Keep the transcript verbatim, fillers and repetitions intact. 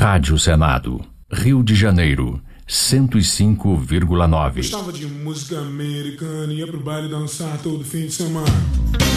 Rádio Senado, Rio de Janeiro, cento e cinco vírgula nove. Gostava de música americana, ia pro baile dançar todo fim de semana.